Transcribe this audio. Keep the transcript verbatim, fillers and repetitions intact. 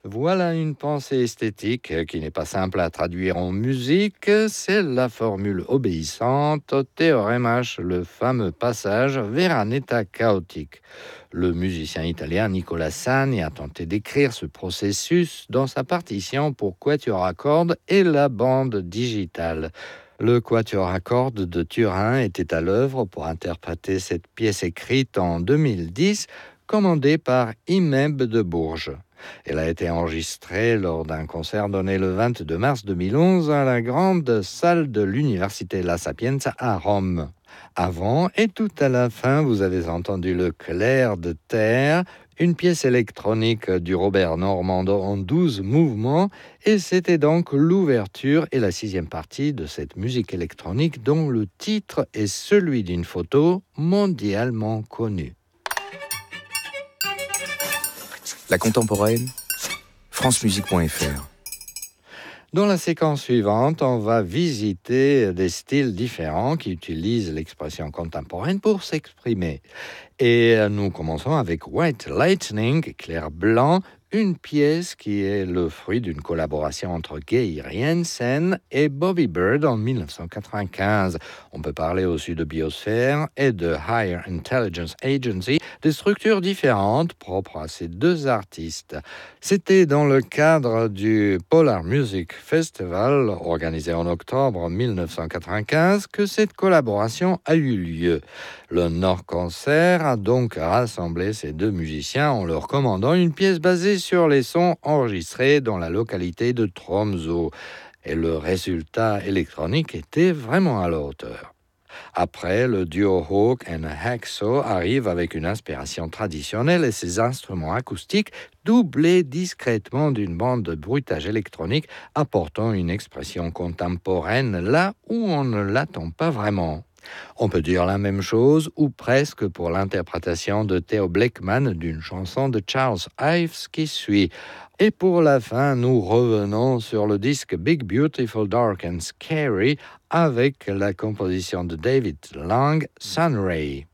Voilà une pensée esthétique qui n'est pas simple à traduire en musique. C'est la formule obéissante au théorème H, le fameux passage vers un état chaotique. Le musicien italien Nicola Sani a tenté d'écrire ce processus dans sa partition pour quatuor à cordes et la bande digitale. Le quatuor à cordes de Turin était à l'œuvre pour interpréter cette pièce écrite en deux mille dix, commandée par Imeb de Bourges. Elle a été enregistrée lors d'un concert donné le vingt-deux mars deux mille onze à la grande salle de l'Université La Sapienza à Rome. Avant et tout à la fin, vous avez entendu le clair de terre, une pièce électronique du Robert Normando en douze mouvements, et c'était donc l'ouverture et la sixième partie de cette musique électronique dont le titre est celui d'une photo mondialement connue. La contemporaine, france musique point f r. Dans la séquence suivante, on va visiter des styles différents qui utilisent l'expression contemporaine pour s'exprimer. Et nous commençons avec White Lightning, Clair Blanc, une pièce qui est le fruit d'une collaboration entre Geir Jensen et Bobby Bird en dix-neuf cent quatre-vingt-quinze. On peut parler aussi de biosphère et de Higher Intelligence Agency, des structures différentes propres à ces deux artistes. C'était dans le cadre du Polar Music Festival, organisé en octobre dix-neuf cent quatre-vingt-quinze, que cette collaboration a eu lieu. Le Nord Concert a donc rassemblé ces deux musiciens en leur commandant une pièce basée sur les sons enregistrés dans la localité de Tromsø. Et le résultat électronique était vraiment à la hauteur. Après, le duo Hawk and Hacksaw arrive avec une inspiration traditionnelle et ses instruments acoustiques doublés discrètement d'une bande de bruitage électronique apportant une expression contemporaine là où on ne l'attend pas vraiment. On peut dire la même chose, ou presque, pour l'interprétation de Theo Bleckmann d'une chanson de Charles Ives qui suit. Et pour la fin, nous revenons sur le disque Big Beautiful Dark and Scary avec la composition de David Lang, Sunray.